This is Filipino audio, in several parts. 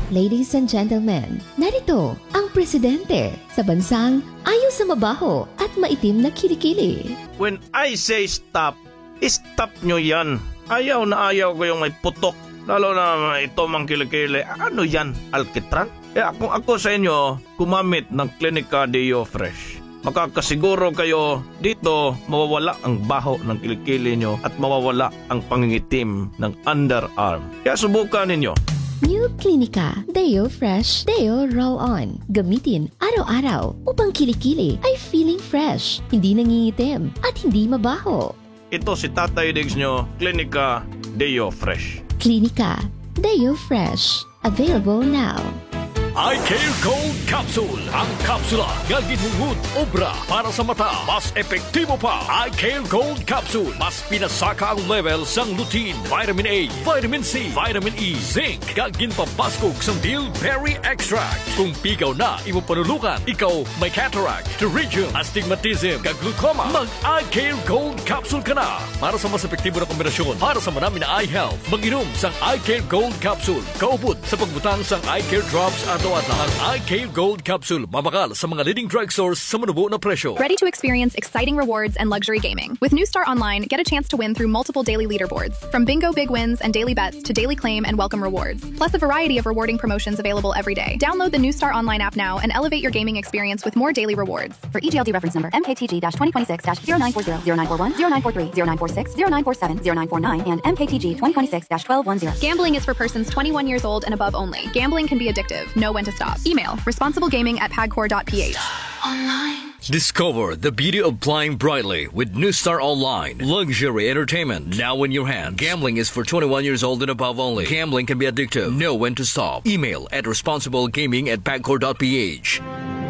Ladies and gentlemen, narito ang presidente sa bansang ayaw sa mabaho at maitim na kilikili. When I say stop, stop nyo yan. Ayaw na ayaw ko yung may putok. Lalo na ito mang kilikili. Ano yan? Alkitran? Kung ako sa inyo, gumamit ng Clinica Deo Fresh. Makakasiguro kayo dito mawawala ang baho ng kilikili nyo at mawawala ang pangingitim ng underarm. Kaya subukan ninyo. New Clinica Deo Fresh Deo Roll-On. Gamitin araw-araw upang kilikili ay feeling fresh, hindi nangingitim at hindi mabaho. Ito si Tatay Diggs nyo, Clinica Deo Fresh. Clinica Deo Fresh. Available now. iCare Gold Capsule. Ang kapsula nga ginhungod obra para sa mata. Mas epektibo pa. iCare Gold Capsule. Mas pinasaka ang level sang lutein, vitamin A, vitamin C, vitamin E, zinc. Gagin pabaskog sang bilberry extract. Kung pigaw na imo panulukan, ikaw may cataract, pterygium, astigmatism, kag glaucoma, mag-iCare Gold Capsule ka na. Para sa mas epektibo na kombinasyon, para sa marami na eye health, mag-inom sang iCare Gold Capsule. Kaupod sa pagbutang sang iCare Drops at ang iCare Gold Capsule, mabakal sa mga leading drugstores sa manubo na presyo. Ready to experience exciting rewards and luxury gaming? With New Star Online, get a chance to win through multiple daily leaderboards, from bingo big wins and daily bets to daily claim and welcome rewards, plus a variety of rewarding promotions available every day. Download the New Star Online app now and elevate your gaming experience with more daily rewards. For EGLD reference number MKTG-2026-0940, 0941, 0943, 0946, 0947, 0949, and MKTG 2026-1210. Gambling is for persons 21 years old and above only. Gambling can be addictive. Know when to stop. Email responsiblegaming@pagcor.ph. Discover the beauty of playing brightly with New Star Online. Luxury entertainment now in your hand. Gambling is for 21 years old and above only. Gambling can be addictive. Know when to stop. Email at responsiblegaming@pagcor.ph.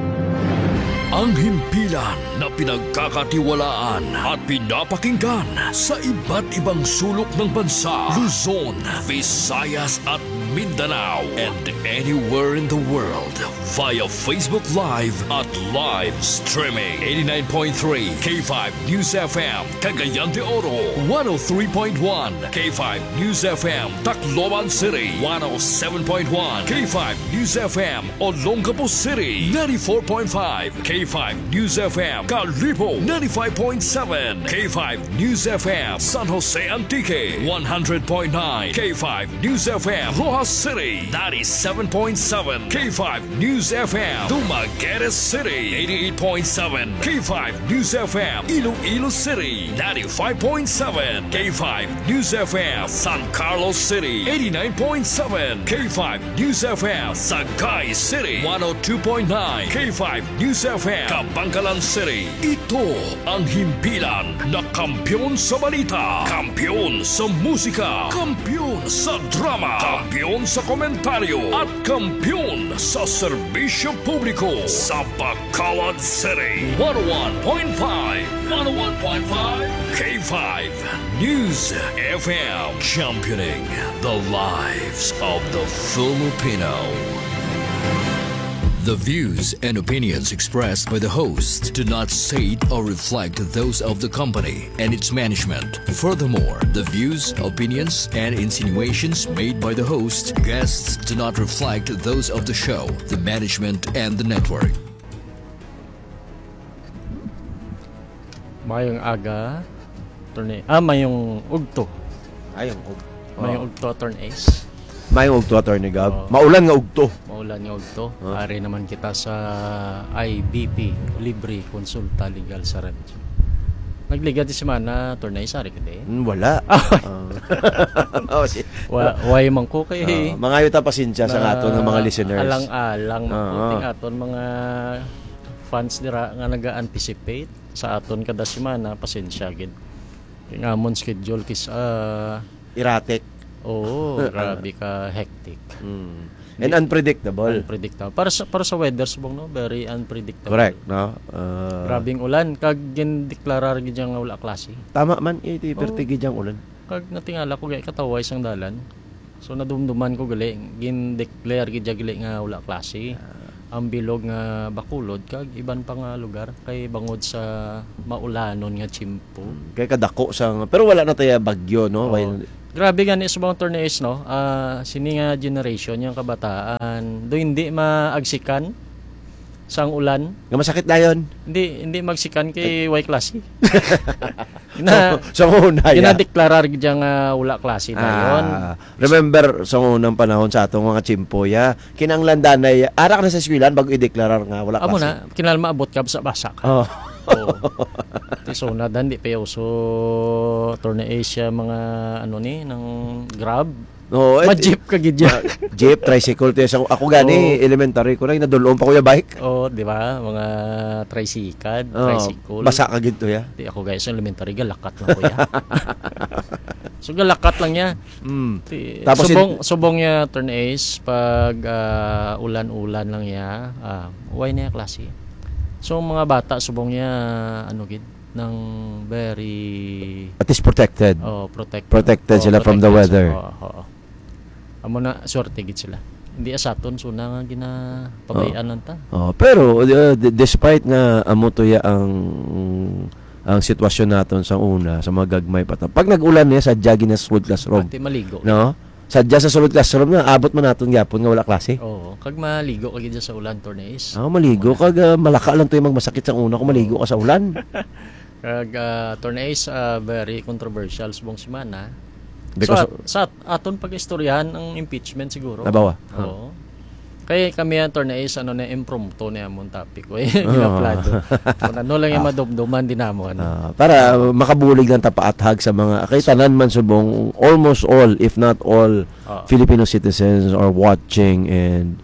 Ang himpilan na pinagkakatiwalaan at pinapakinggan sa iba't ibang sulok ng bansa, Luzon, Visayas at Mindanao, and anywhere in the world via Facebook Live at live streaming. 89.3 K5 News FM, Cagayan de Oro, 103.1 K5 News FM, Tacloban City, 107.1 K5 News FM, Olongapo City, 94.5 K5 News FM, Calipo, 95.7 K5 News FM, San Jose Antique, 100.9 K5 News FM, Rojas City, 97.7 K5 News FM, Dumaguete City, 88.7 K5 News FM, Iloilo City, 95.7 K5 News FM, San Carlos City, 89.7 K5 News FM, Sagay City, 102.9 K5 News FM, Kabangkalan City. Ito ang himpilan na kampyon sa balita, kampyon sa musika, kampyon sa drama, kampyon sa komentaryo, at kampyon sa serbisyo publiko sa Bacolod City. 101.5 K5 News FM, championing the lives of the Filipino. The views and opinions expressed by the host do not state or reflect those of the company and its management. Furthermore, the views, opinions, and insinuations made by the host, guests do not reflect those of the show, the management, and the network. Mayong aga, mayong ugto. Ayong ugto. Mayong ugto, turn ace. Mayong ugto, Attorney Gab. Maulan nga ugto. Maulan nga ugto. Ari naman kita sa IBP, Libre Consulta Legal sa Radyo. Nagliga di semana, turn ace, ari ka din? Wala. Way man ko kay... mga yuta pasensya sa aton ng mga listeners. Alang-alang, maputing aton mga fans nira nga naga-anticipate sa aton kada semana, pasensya gid. Nga amon schedule kis erratic. Oo, grabe ka hectic. And unpredictable. Para sa weather subong no, very unpredictable. Correct, no? Grabing ulan kag gin-deklarar gid nga wala klase. Tama man iti pertigi jang ulan. Kag natingala ko gay kataway sang dalan. So nadumduman ko gali gin-declare gid gali nga wala klase. Ang bilog nga Bacolod kag iban pa nga lugar kay bangod sa maulanon nga Chimpo. Kay kadako sang pero wala na tayo bagyo no. Grabe gani sa mga torneis, no? Sini nga generation, yung kabataan, do hindi maagsikan sang ulan. Nga masakit na yun. Hindi magsikan kay Y klase. Sa una, Ginadeklarar dyan nga wala klase na yun. Remember, sa unang panahon sa atong mga chimpoya, kinanglandan na arak na sa eskwelahan bago i-deklarar nga wala klase. Amo na, kinal maabot ka sa basak. Oh. So na dan di pa uso Tourna Asia mga ano ni ng Grab. No, Ma-jeep ka gidya. Jeep, tricycle. Ako gani, elementary ko na, nadulong pa ko yung bike. Di ba? Mga tricycle. Basa ka gito ya. Di ako guys, elementary, galakat lang ko ya. So galakat lang niya. Tapos subong niya Tourna Ace pag ulan-ulan lang niya. Uway na yung klase. So mga bata subong niya ng very at least protected. Protected sila from the weather. Amo na sorte gid sila. Hindi asaton suna nga ginapabayaan lang ta. Pero despite nga amo to ya ang sitwasyon naton sa una sa mga gagmay pa. Pag nag-ulan niya sadya gina sulod classroom. Pati maligo. No? Sadya sa sulod classroom na abot man naton gyapon nga wala klase. Kag maligo ka gid sa ulan Tourna Ace. Maligo kag malaka lang to yung magmasakit sa una kung maligo ka sa ulan. Kag Tourna Ace very controversial subong semana. Because sa aton pag-istoryahan ang impeachment siguro. Nabawa. Oo. Kaya kami ang Tourna Ace na impromptu na among topic. Ginaplado. Kung ano lang yung madumduman din namon. Para makabulig ng tapaathag sa mga kay tanan man subong almost all if not all Filipino citizens are watching and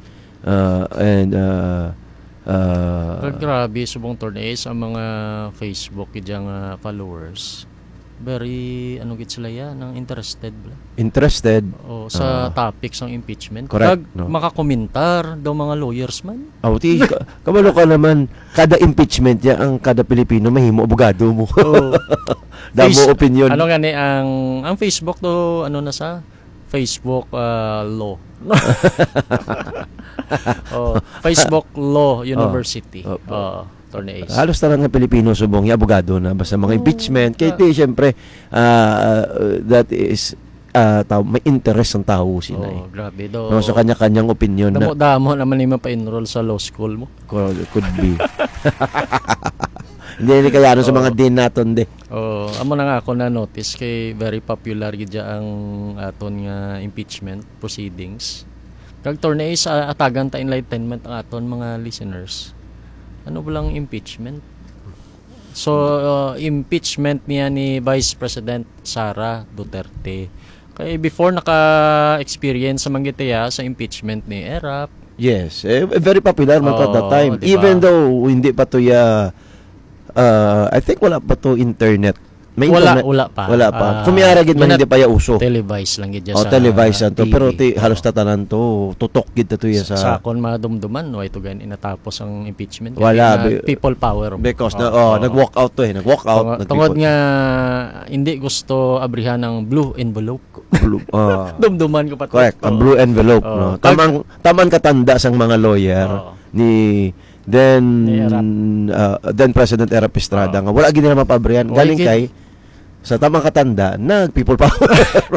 grabe subong Tourna Ace ang mga Facebook idyang followers. Very gid sila ng interested sa topics ng impeachment. Correct, Kag makakomentar daw mga lawyers man. Kabalo ka naman kada impeachment ya ang kada Pilipino mahimo abogado mo. Damo opinion. Ano gani ang Facebook do sa Facebook law. Facebook Law University. Tourna Ace. Halos tanan nga Pilipino subong abogado na basta mga impeachment kay syempre that is may interest ang tao sila. Grabe do. So kanya-kanyang opinion na. Damo naman ni mapa-enroll sa law school mo. Could be. Hindi kaya sa mga din naton de. Amo na nga ako na notice kay very popular gid ang aton nga impeachment proceedings. Kag Tourna Ace atagan ta enlightenment ang aton mga listeners. Ano ba lang impeachment? So, impeachment niya ni Vice President Sara Duterte. Kaya before naka-experience sa manggitaya sa impeachment ni Erap. Yes, very popular man at that time. Diba? Even though hindi pa to I think wala pa to internet. May wala pa. Kumiyara gid man hindi pa ya uso. Televised lang gid sa televised to. TV. Pero halos tatanan to tutok gid to ya sa kon madumduman way to gan inatapos ang impeachment. Wala people power. Because nag-walk out to nag-walk out. Tungod nga hindi gusto abrihan ng blue envelope. Dumduman ko pa. Correct. Ang blue envelope, no. Tamang katanda sang mga lawyer ni then President Erap Estrada nga wala gid na mapabrihan galing kay sa tamang katanda people power.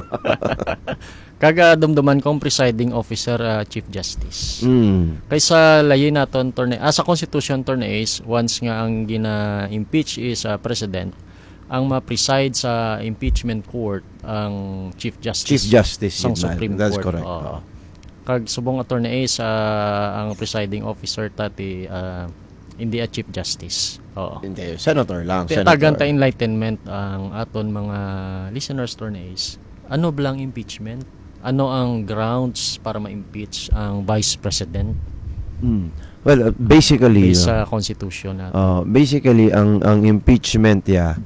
Kaga dumduman kong presiding officer Chief Justice. Kaysa layin naton sa Constitution Tourna Ace once nga ang gina-impeach is President ang ma-preside sa impeachment court ang Chief Justice ng Supreme That's Court. Correct. Kag subong Tourna Ace ang presiding officer tati hindi Chief Justice. Hindi, Senator lang. Tagan ta enlightenment ang aton mga listeners Tourna Ace. Ano blang impeachment? Ano ang grounds para ma-impeach ang Vice President? Well, basically sa Constitution natin. Basically ang impeachment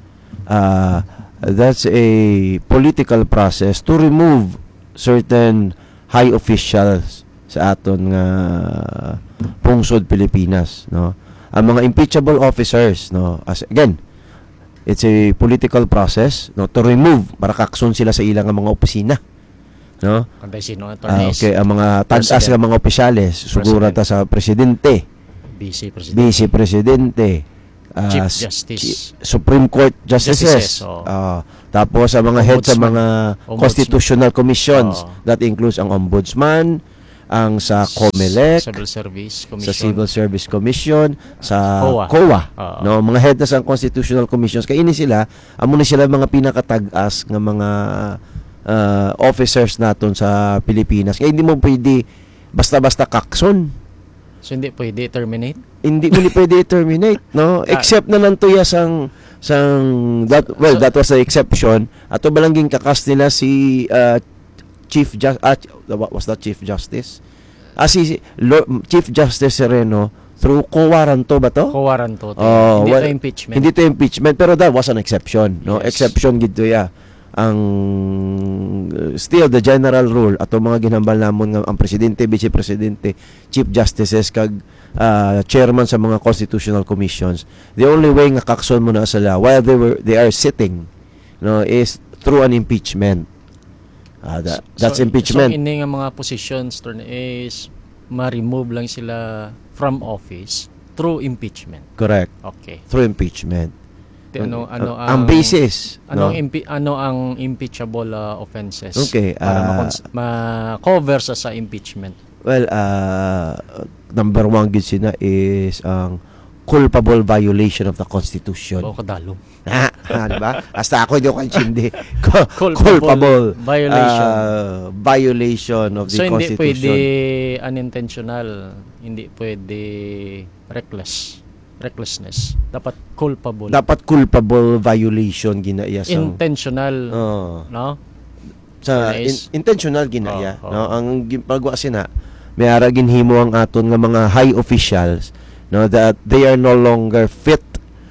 that's a political process to remove certain high officials sa aton nga pungsod Pilipinas, no. Ang mga impeachable officers, no, as again, it's a political process, no, to remove para kakson sila sa ilang mga opisina, no. Okay, ang mga tagas nga mga opisyales suguro ta sa presidente, vice presidente, Chief Justice, Supreme Court Justices, Tapos sa mga head sa mga constitutional commissions, Oo. that includes ang ombudsman, ang sa COMELEC, Civil Service Commission. sa Civil Service Commission, sa COA. COA. Oo. No, mga head na sa constitutional commissions kay ini sila, amo ni sila mga pinakatag-as nga mga officers naton sa Pilipinas. Kaya hindi mo pwede basta-basta kakson. So hindi pwede terminate? Hindi mo ni pwede i-terminate, no? Except na nantuya sang that was the exception. Ato balangging kakas nila si Chief Justice? Chief Justice Sereno through co-warranto ba to? Ko-warranto. Oh, Hindi well, to impeachment. Hindi to impeachment, pero that was an exception, no? Yes. Exception gid to ya. Ang still the general rule ato mga ginhambal namon nga ang presidente, vice presidente, chief justices kag chairman sa mga constitutional commissions, the only way nga kakson mo na sila while they are sitting, no, is through an impeachment. That's impeachment. So ini nga mga positions is ma-remove lang sila from office through impeachment. Correct. Okay. Through impeachment. Ano ang basis, no? Ano ang impeachable offenses? Okay, para ma-cover sa impeachment. Well, number one gid sina is ang culpable violation of the Constitution. O kadalom. Diba? Hasta ako hindi ko kansindi. Culpable violation of the so, hindi Constitution. pwede unintentional, hindi pwede recklessness. Dapat culpable violation ginaya sa intentional, no? Sa intentional ginaya, Oh. no? Ang pagwa sina may ara ginhimo ang aton nga mga high officials, no, that they are no longer fit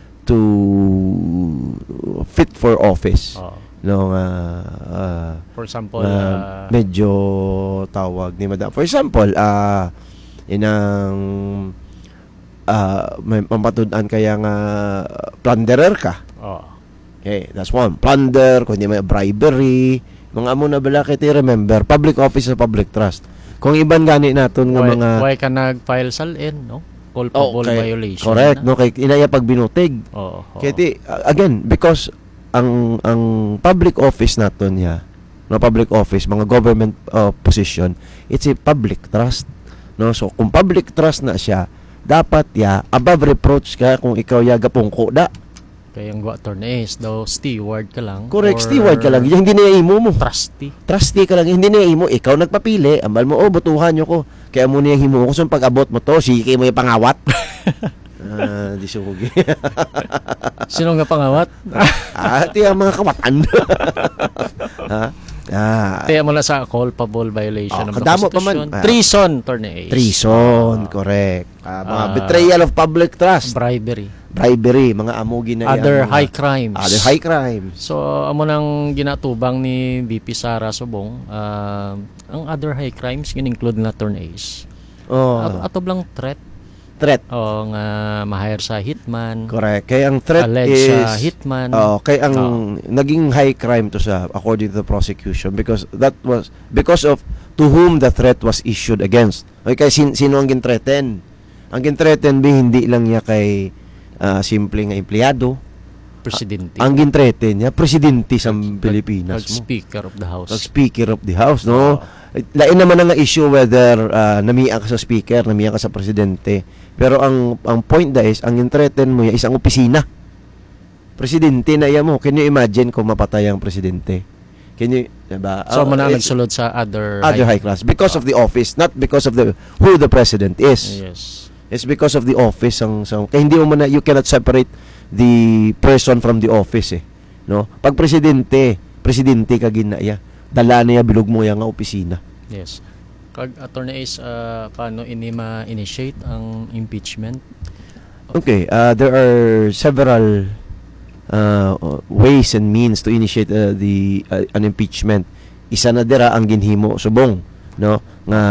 for office. No, for example, medyo tawag ni madam. For example, inang may pampatud-an kaya nga plunderer ka. Okay, that's one. Plunder, kundi may bribery, mga amo na bala kay remember, public office sa public trust. Kung iban gani naton nga mga why ka nag-file salin, no? Culpable violation. Correct, no, kay inaya pag binutig. Kaya again, because ang public office naton niya, no, public office, mga government position, it's a public trust. No, so kung public trust na siya, dapat above reproach ka kung ikaw yaga pungko da. Kaya ang attorney is daw steward ka lang. Correct, steward ka lang. Hindi na imo mo. Trustee ka lang. Hindi na imo. Ikaw nagpapili. Ambal mo, butuhan nyo ko. Kaya mo niya himo ko. So pag-abot mo to, sige mo yung pangawat. Di sugi. Sino nga pangawat? Ito yung mga kawatan. Kaya mula sa culpable violation of the Constitution. Treason, attorney. Treason, correct. Mga betrayal of public trust. Bribery, mga amugi na other high crimes. Other high crimes. So, amo nang ginatubang ni VP Sara Subong, ang other high crimes include na attorneys. Ato blang threat. Nga ma-hire sa hitman. Correct. Kaya ang threat alleged is sa hitman. Kaya ang naging high crime to sa according to the prosecution because that was because of to whom the threat was issued against. Okay, kaya sino ang gin-threaten? Ang gin-threaten hindi lang niya kay simple nga empleyado. Presidente. Ang gin-threaten niya presidente sa Pilipinas. Speaker of the House. Speaker of the House, no? Lain naman ang issue whether namiya ka sa speaker, namiya ka sa presidente. Pero ang point da is, ang threaten mo is ang opisina. Presidente na iya mo. Can you imagine kung mapatay ang presidente? Can you, diba? So, nagsulod sa other high class. Because of the office, not because of who the president is. Yes. It's because of the office. Kaya hindi mo you cannot separate the person from the office, no? Pag presidente ka ginaya. Dala niya bilog mo yang opisina. Yes. Kag attorney is paano ini ma-initiate ang impeachment? Okay, there are several ways and means to initiate an impeachment. Isa na dira ang ginhimo subong, no, nga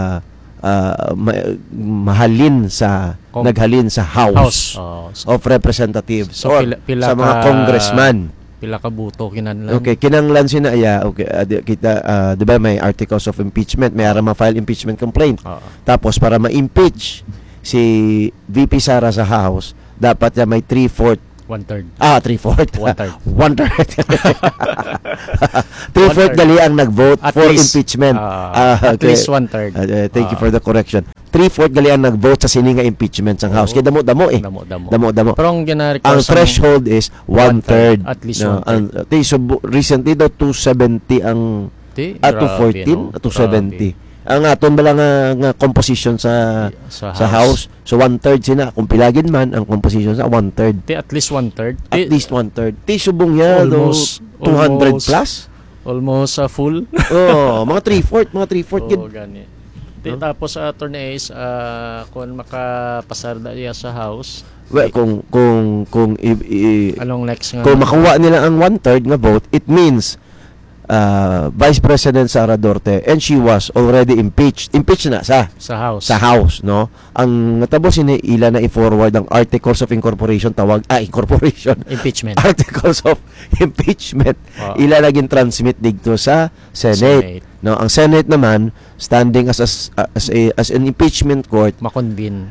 naghalin sa House of Representatives or sa mga congressman. Pila ka buto kinahanglan. Okay, kinahanglan sinaya. Okay, kita 'di ba may articles of impeachment, may ara ma-file impeachment complaint. Tapos para ma-impeach si VP Sara sa House, dapat may 3/4 1/3. Three-fourth. 1/3. One-third. Three-fourth gali ang nag-vote At for least, impeachment. At least 1/3. Thank you for the correction. Three-fourth gali ang nag-vote sa sini nga impeachment sa House. Kaya damo-damo eh. Damo-damo. Pero ang Ang threshold is one-third. At least 1/3. Recently daw 270 ang 214, 270. Ang aton bala nga composition sa House. So 1/3 sina kung pilagin man ang composition sa 1/3. At least 1/3. At least 1/3. Subong niya Almost 200 plus. Almost full. Mga 3/4 gid. Gani. Tapos Attorney Ace, kung makapasar niya sa House, well, kung anong next nga? Kung makuha nila ang 1/3 nga vote, it means Vice President Sara Duterte, and she was already impeached na sa House, no? Ang natapos ni ila na i-forward ang Articles of Incorporation, impeachment. Articles of Impeachment. Ila laging transmit dito sa Senate. No, ang Senate naman standing as an impeachment court, makonvene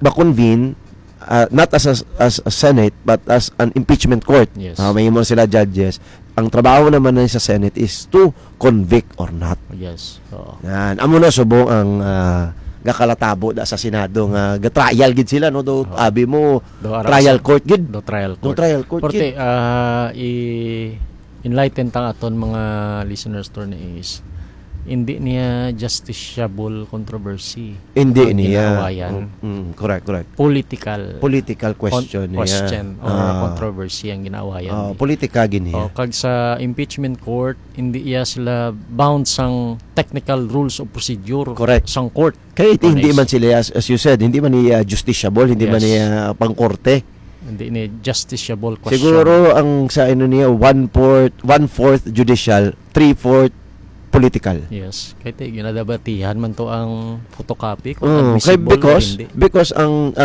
not as a Senate but as an impeachment court. Yes. May mo sila judges. Ang trabaho naman sa Senate is to convict or not. Yes. Yan. Amo na subong ang gakalatabo da sa Senado nga ga-trial gid sila no do abi mo trial court gid. Trial court. Porte enlighten tang aton mga listeners to ni is hindi niya justiciable controversy. Hindi niya. Correct. Political question or controversy ang ginawayan. Politika giniya. Kag sa impeachment court, hindi iya sila bound sang technical rules of procedure. Correct. Sang court. Kaya hindi man sila, as you said, hindi man niya justiciable, hindi man niya pangkorte. Hindi ni justiciable question. Siguro ang sa niya 1/4 judicial, 3/4 political. Yes. Kaya ginadabatihan man to ang photocopy kung admissible o hindi. Because ang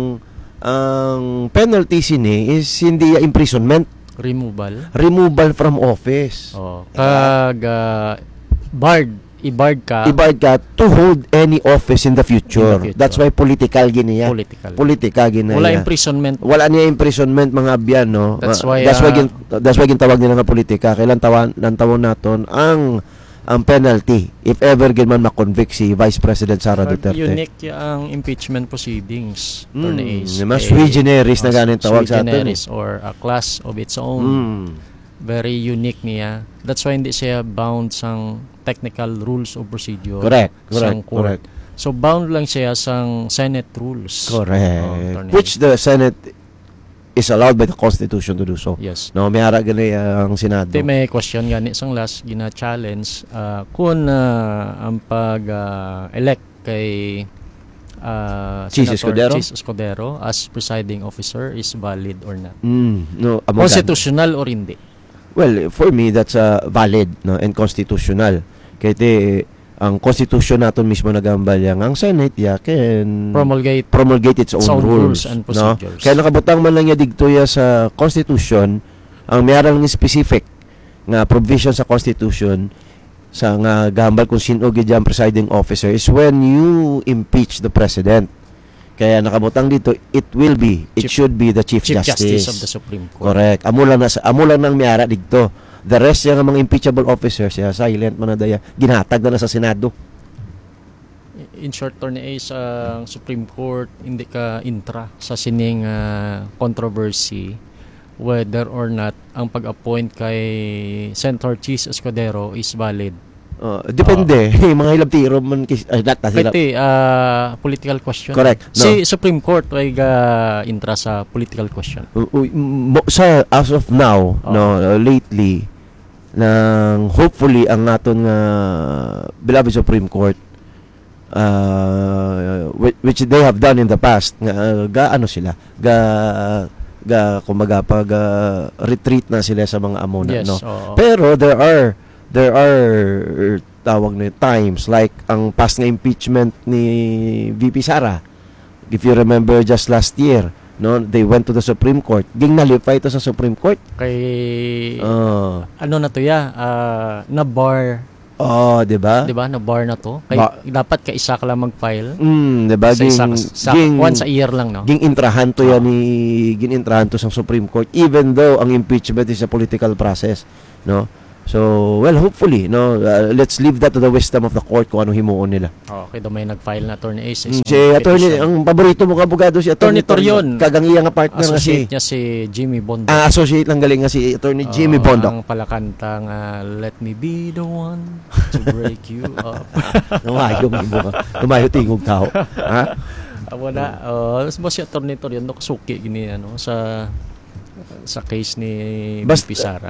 penalty sini is hindi imprisonment. Removal from office. I-barred ka to hold any office in the future. That's why political giniya. Politika giniya. Wala niya imprisonment mga abyan, no? That's why gintawag nila nga politika. Kailan tawon naton ang penalty if ever man ma-convict si Vice President Sara Duterte. Unique ang impeachment proceedings. Mas sui generis na ganin tawag sa atin. Or a class of its own. Very unique niya. That's why hindi siya bound sang technical rules of procedure. Correct. So bound lang siya sang Senate rules. Correct. Which the Senate is allowed by the Constitution to do so. Yes. No, may ara gani ang Senado. May question gani sang last gina-challenge kung ang pag-elect kay Chis Escudero as presiding officer is valid or not. No, constitutional or hindi? Well, for me that's valid, no, and constitutional. Kaya ang constitution naton mismo nagambalyang ang Senate can promulgate its own rules and procedures. No? Kaya nakabutang man lang niya digto sa constitution ang mayroong specific nga provision sa constitution sa nga gambal kung sino gid ang presiding officer is when you impeach the president. Kaya nakabutang dito it should be the Chief Justice of the Supreme Court. Correct. Amo lang nang mayara digto. The rest yung mga impeachable officers silent man na daya ginhatag na sa Senado. In short, Attorney Ace, sa Supreme Court hindi ka intra sa sining controversy whether or not ang pag-appoint kay Senator Chis Escudero is valid. Depende. Mga hilabtiro man political question. Correct. Si Supreme Court ay intra sa political question. As of now, lately nang hopefully ang naton nga beloved Supreme Court which they have done in the past nga sila kumaga pag retreat na sila sa mga amuna, no. Pero there are tawag na times like ang past nga impeachment ni VP Sara, if you remember just last year, no, they went to the Supreme Court. Gingnalipay ito sa Supreme Court kay na to na bar Oh, 'di ba? 'Di ba? Na bar na to. Kay dapat ka isa ka lang mag-file. 'Di ba? Once a year lang, no? Ginintrahan to yan ginintrahan to sa Supreme Court even though ang impeachment is a political process, no? So, well, hopefully, no, let's leave that to the wisdom of the court kung anong himuon nila. Okay, may nag-file na Attorney Ace. Si attorney, ang paborito mong abogado si Attorney Torion. Kagangiya nga partner nga associate niya si Jimmy Bondok. Associate lang galing nga si Attorney Jimmy Bondok. Ang palakantang Let me be the one to break you up. Tumayo tingog tao. Ha? Amo na, mo si Attorney Torion kasuki gini sa case ni BP Sara.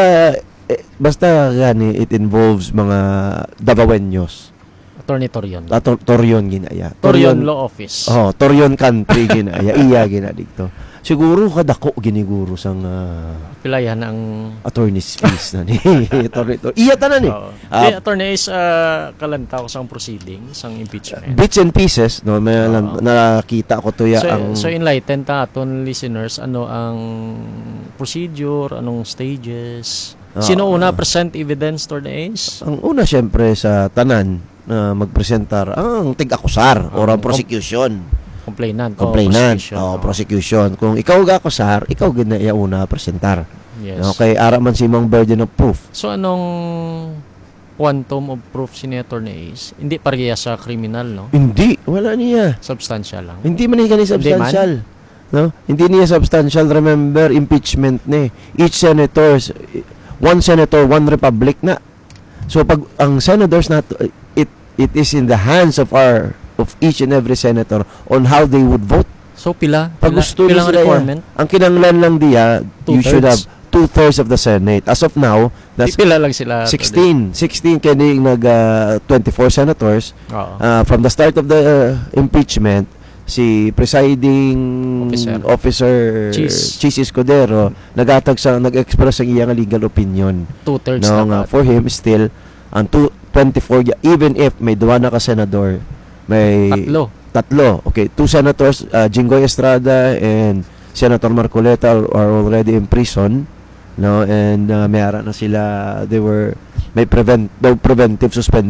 Basta gani it involves mga Davaoeños. Attorney Torion. Torion ginaya. Torion Law Office. Torion Country ginaya. Iya gina dito. Siguro kadako giniguro sang pilayan ang attorney's fees na ni Attorney. Iya tanan ni. Attorney is kalantaw sang proceeding, sang impeachment. Bits and pieces no nakita ko to so enlighten ta aton listeners ano ang procedure, anong stages. Sino una present evidence, Attorney Ace? Ang una syempre sa tanan na magpresentar ang tig-akusar or ang prosecution. Complainant. Prosecution. Kung ikaw ga-akusar, ikaw ginaya una presentar. Yes. Okay, ara man simong burden of proof. So anong quantum of proof si Attorney Ace? Hindi pareha sa criminal, no? Hindi, wala niya. Substantial lang. Hindi man niya substantial. No? Hindi niya substantial. Remember, impeachment ni. Each senator, one senator, one republic na. So pag ang senators na it is in the hands of each and every senator on how they would vote. So pila pilang requirement. Ang kinanglan lang diya, you should have 2/3 of the Senate. As of now, that's pila lang sila. 16 kani nag 24 senators. From the start of the impeachment, si presiding officer Chis Escudero nag-express ang iyang legal opinion. 2/3 na for him still ang 24 even if may duwa na ka senador, may tatlo. Okay, 2 senators, Jinggoy Estrada and Senator Marcoleta are already in prison, no, and mayara na sila, may preventive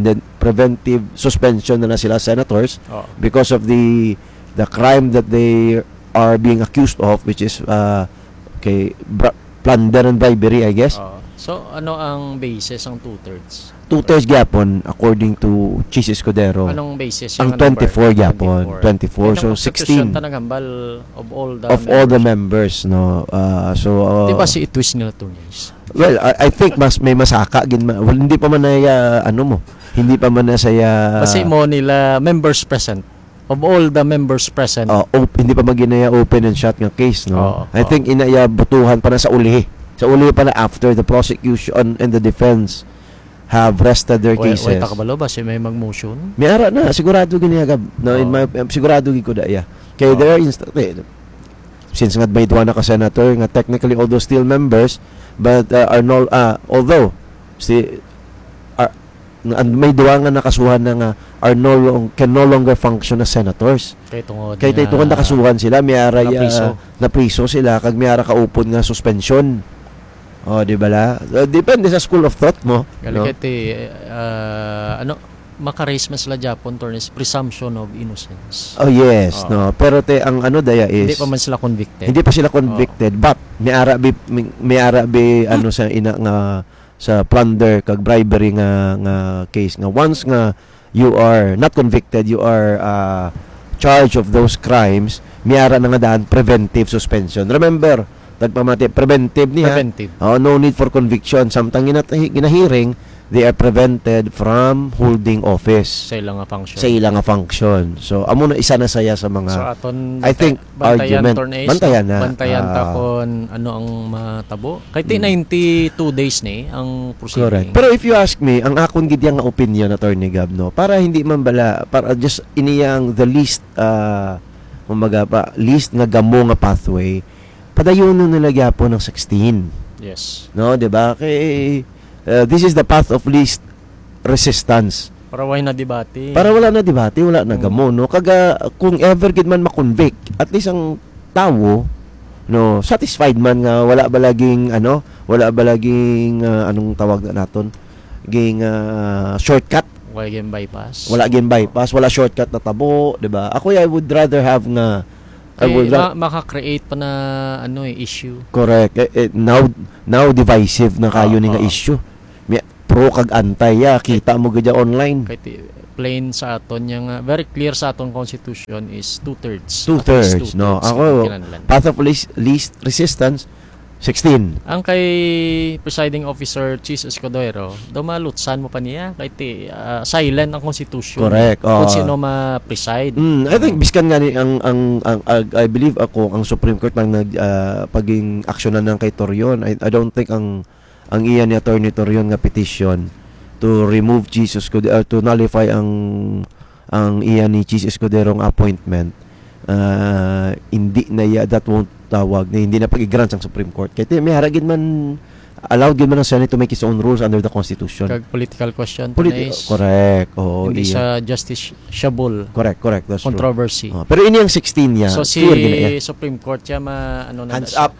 suspension na sila senators because of the crime that they are being accused of, which is plunder and bribery, I guess. So ano ang basis ang 2/3? 2/3 gyapon according to Chis Escudero. Anong basis? Ang 24 gyapon, 24. So 16 tanagambal of all the members, no. So diba si itwist nila Attorneys? Well, I think may masaka gin hindi pa man hindi pa man saya kasi mo nila members present. Of all the members present. Hindi pa maginaya open and shut nga case, no. I think inaya butuhan pa na sa uli. Sa uli pa na after the prosecution and the defense have rested their cases. Wait, takabalo ba si may mag-motion? May ara na, sigurado giniyagab. No, in my sigurado gi ko daya. Kay there since nga may duwa na ka senator nga technically although still members but are no although may duwa nga nakasuhan na nga can no longer function as senators. Kay tungod nakasuhan sila, may ara na priso sila kag may ara kaupon nga suspension. Di ba la? Depende sa school of thought mo. Galikati, maka-raise man sila Japon, Attorneys, presumption of innocence. Oh, yes. No. Pero ang daya is... Hindi pa man sila convicted. Hindi pa sila convicted. But, may arabi sa ina nga sa plunder kag bribery nga case nga once nga you are not convicted, you are charged of those crimes, may ara na nga daan preventive suspension. Remember, preventive niya. No need for conviction. Samtang ginahiring, they are prevented from holding office. Sa ilang function. So, amo na isa na saya sa mga I think bantayan, argument. Bantayan ta kon ano ang matabo. Kay 92 days ni ang proceeding. Correct. Pero if you ask me, ang akong gidyang opinion, Attorney Gab, no, para hindi man bala, para just iniyang the least least nga gamo nga pathway, padayon nila gyapon ng 16. Yes. No, 'di ba? Kay this is the path of least resistance. Para wala na debate. Wala na gamo, no. Kung ever gid man ma-convict, at least ang tawo no, satisfied man nga wala ba laging anong tawag na naton? shortcut. Wala game bypass. Wala gin bypass, wala shortcut na tabo, 'di ba? Ako I would rather have nga maka-create pa na issue. Correct. Now divisive na kayo ni nga issue. Pro kag antay kita mo gid online. Kay plain sa aton yang very clear sa aton constitution is 2/3. 2/3, no. Ako path of least resistance 16. Ang kay presiding officer Chis Escudero, dumalutsan mo pa niya kay silent ang constitution. Correct. Kung sino ma-preside. I think biskan nga ni ang I believe ako ang Supreme Court nang paging aksyonan ng kay Torion. I don't think ang iya ni Attorney Torion nga petition to remove Chis Escudero to nullify ang iya ni Chis Escuderong appointment. Hindi na that won't tawag na hindi na pag-grant sa Supreme Court. Kaya may haragin man allowed gid man ang Senate to make its own rules under the Constitution. Kag political question correct. Hindi siya justiciable. Correct. That's controversy. True. Pero ini ang 16 niya. So si Supreme Court siya hands up.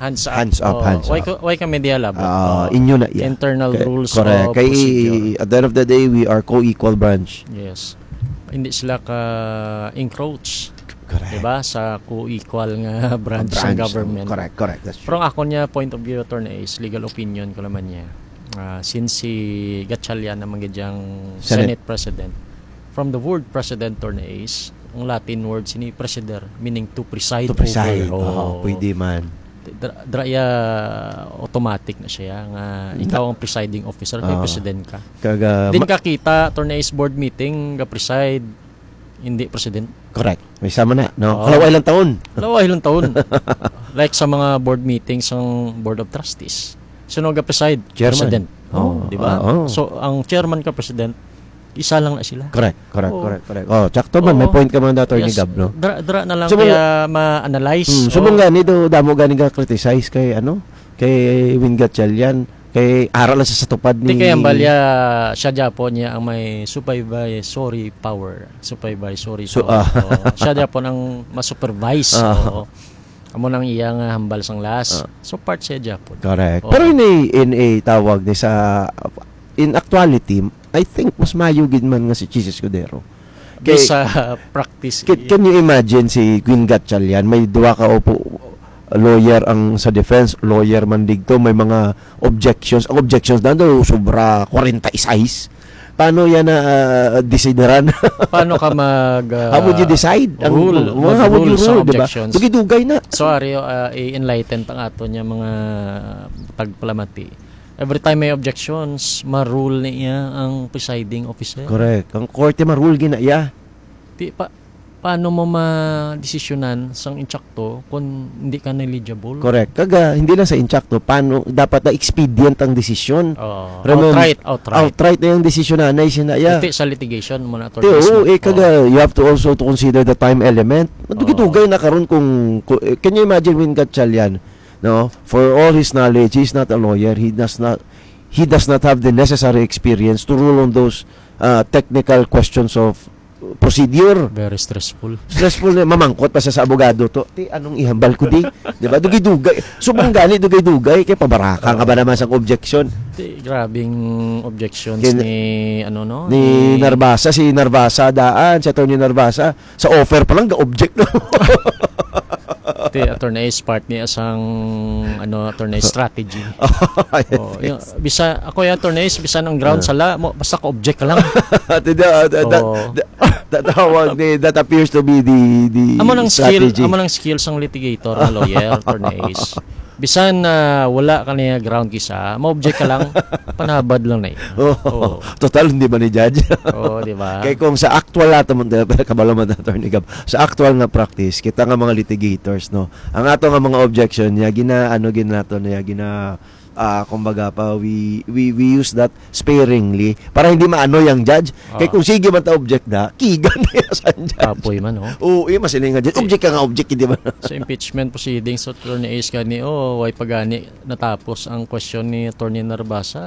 Why ka media lab? Inyo na internal rules correct. Kay at the end of the day we are co-equal branch. Yes. Hindi sila ka encroach. Correct. Diba? Sa co-equal nga branch ng government. Correct. That's true. Pero ako niya point of view attorney is legal opinion ko naman niya. Since si Gatchalian naman gidyang Senate President, from the word President attorney is ang Latin word sini presider meaning to preside. over. Pwede man. Draya automatic na siya nga ikaw ang presiding officer kay president ka. Din ka kita attorney is board meeting ga preside hindi president. Correct. May sama na, no? Kalaway lang taon. Like sa mga board meetings ng Board of Trustees. Sino ga preside? President. Di ba? So ang chairman ka president, isa lang na sila. Correct. Tsakto man may point ka man dato ni Gab, no? Dra na lang kaya ma-analyze. Subong gani do damo gani ga criticize kay kay Win Gatchalian. Kay aral lang sa tupad ni kaya balya siya Japon niya ang may supervisory power. Siya Japon ang ma-supervise. Amo nang iya nga hambal sang las. So part siya Japon. Correct. Pero in a tawag ni sa in actuality, I think mas mayugid man nga si Chis Escudero. Sa practice. Can you imagine si Queen Gatchalian may duwa ka lawyer ang sa defense, lawyer man digto, may mga objections. Ang objections na daw sobra 46. Paano yan na desideran? Paano ka how would you decide? How would you rule, diba? Dugay na. So Ario, i-enlighten pang ato niya mga tagpalamati. Every time may objections, ma-rule niya ang presiding officer. Correct. Ang korte ma-rule ginaya. Paano mo ma-desisyonan sang inchakto kung hindi ka eligible? Correct. Hindi lang sa inchakto, paano dapat na expedient ang desisyon. Outright na yung desisyon na sinaya. Iti sa litigation mo na you have to also to consider the time element. Madugay na karon kung can you imagine Win Gatchalian, no? For all his knowledge, he's not a lawyer. He does not have the necessary experience to rule on those technical questions of procedure. Very stressful. Na mamangkot pa sa abogado to. Anong ihambal ko di? 'Di ba? Dugay-dugay. Subong gani dugay-dugay kay pabaraka ka ba naman sang objection? Grabing objections ni Narvasa, si Attorney Narvasa sa offer pa lang ga object no. Attorney is part niya asang attorney strategy. Bisa ako yung attorney bisa ng ground sala mo basta ka object ka lang. That appears to be the strategy. Amo ng skills ng litigator na lawyer attorney is bisan wala ka niya ground kisa, ma-object ka lang, panabad lang na Total, hindi ba ni judge? Di ba? Kaya kung sa actual kabalaman na attorney Gab, sa actual na practice, kita nga mga litigators, no? Ang ato nga mga objection niya, kumbaga pa we use that sparingly para hindi maano yung judge. Kaya kung sige man ta object na kigan na sa judge. Kapoy man masiling nga judge. Object ka nga object hindi ba? Sa impeachment proceedings attorney is gani why pagani natapos ang question ni attorney Narvasa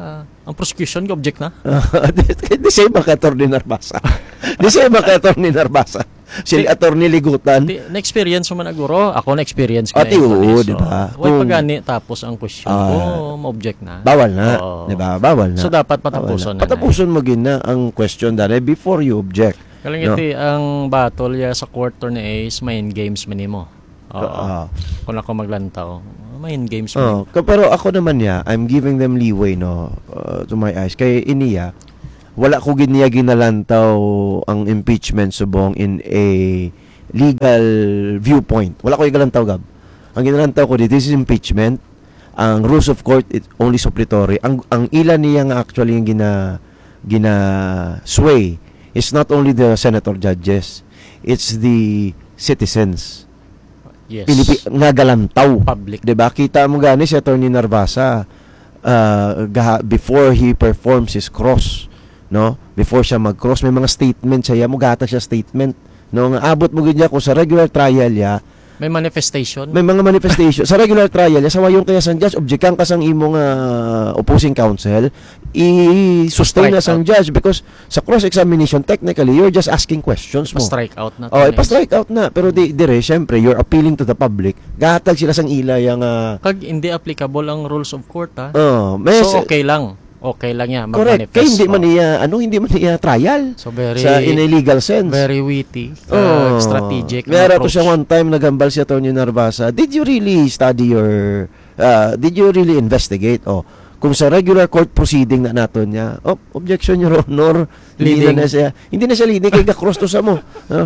Ang prosecution object na. Di siya ka Atty. Narbasa. Di siya ka Atty. Narbasa. Sila Atty. Ligutan. Na-experience mo man aguro. Ako na-experience ko Ati, oo, di ba? Huwag pagani tapos ang question. Ma-object na. Bawal na. Oo. Di ba? Bawal na. So, dapat patapuson na. Patapuson mo gina ang question dahil before you object. Kalingiti, ang battle ya sa court attorney is main games minimo. Oo. Kung ako maglantaw, main games mo. Pero ako naman I'm giving them leeway to my eyes. Kaya iniya, wala ko giniya ginalantaw ang impeachment subong in a legal viewpoint. Wala ko ginalantaw, Gab. Ang ginalantaw ko this is impeachment. Ang rules of court it only suppletory. Ang ilan niya nga actually yung gina sway is not only the senator judges, it's the citizens. Yes. Nga galantaw. Public. Diba? Kita mo gani si Atty. Narbasa before he performs his cross, no? Before siya mag-cross, may mga statement siya, mo gata siya statement, no? Nga abot mo gid ko sa regular trial ya. May manifestation. May mga manifestation. Sa regular trial, sa wayon kaya sang judge, objectan ka sang imong opposing counsel, i-sustain na sang judge because sa cross-examination, technically, you're just asking questions mo. Pa-strike out na. Pa-strike out na. Pero dire, syempre, you're appealing to the public. Gahatag sila sang ilay ang... Kag hindi applicable ang rules of court, ha? So, okay lang. Okay lang yan. Correct. Kaya hindi man niya trial. So, very... Sa in a legal sense. Very witty. Strategic. Meron to siya one time nagambal si Atty. Narbasa. Did you really study your... did you really investigate? Kung sa regular court proceeding na nato niya, objection, Your Honor. Hindi na siya leading. Kaya ka-cross to sa mo.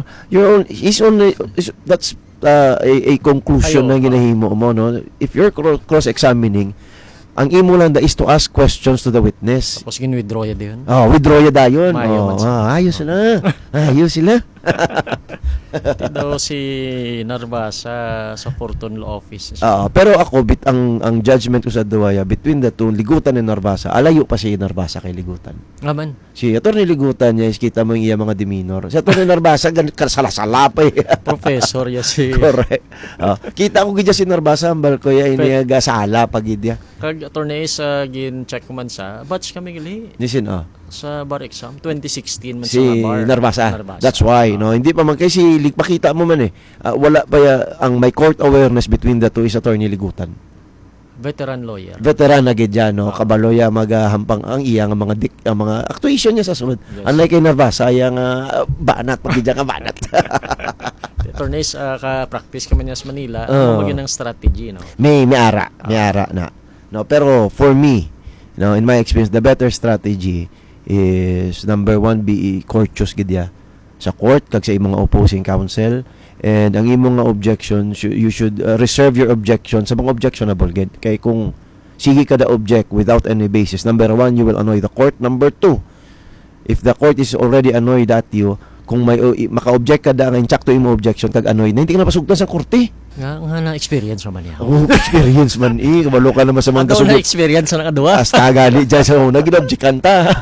That's a conclusion na ginahimo mo. No? If you're cross-examining, ang imo lang is to ask questions to the witness. Tapos gin-withdraw ya din. Withdraw ya dayon. Ayos na. Ayos sila. Ito daw si Narbasa sa Fortune Law Office. Pero ako ang judgment ko sa duwaya between the two, Ligutan and Narbasa. Alayo pa si Narbasa kay Ligutan. Naman. Si Atty. Ligutan niya, kita mo yung iya mga demeanor. Si Atty. Narbasa sala-sala pa eh. Professor ya si. Correct. Kita ko gidya si Narbasa ambal ko ya iniya sala pagidya. Kag attorney sa gin-check ko man sa batch kami gali. Nisin sa bar exam 2016 man si sa bar. Narbasa. That's why hindi pa man kasi makita mo man wala pa ang may court awareness between the two is Atty. Ligutan. Veteran lawyer. Veteran na gid no kabaloya magahampang ang iya nga mga actuation niya sa sunod. Yes. Unlike kay Narbasa yang banat pagidya ka banat. Attorneys ka practice kami niya sa Manila maging ang strategy no. May ara na. No, pero for me, in my experience, the better strategy is number one, be courteous gidya sa court kag sa imong opposing counsel, and ang imong objection you should reserve your objection sa mga objectionable gid kay kung sige ka object without any basis, number one, you will annoy the court. Number two, if the court is already annoyed at you, kung may maka-object ka nga insakto imong objection kag annoyed na hindi ka na pasugtan sa korte. Nga na experience man niya. Experience man kabalo ka naman sa mga kasugod. Na experience na nakaduwa. Hasta gani dyan sa una gin-objectan ta.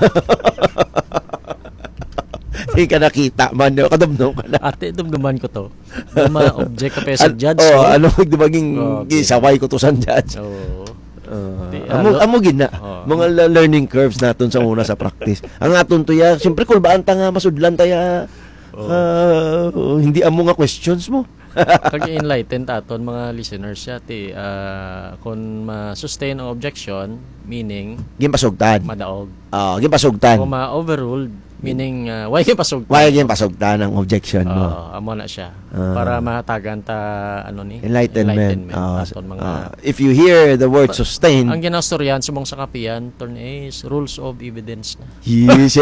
Hindi ka nakita man, kadamdam ka na. Ate, dumduman ko to. Ma-object ka pa sa judge. Ano magdumaging gisaway ko to sa judge. Amo gina mga learning curves naton sa una sa practice. Ang aton to ya, siyempre kulbaan ta nga masudlan ta ya. Hindi amo nga questions mo. Kag enlighten aton mga listeners yati kung ma-sustain ang objection meaning gimpasugtan. Madaog. Gimpasugtan. Kung ma-overruled meaning why pasugtan? Why pasugtan ang objection mo? Amo na siya. Para mahatagan ta enlightenment. Aton mga if you hear the word sustain, ang ginastoryan sumong sa kapiyan is rules of evidence na. Yes,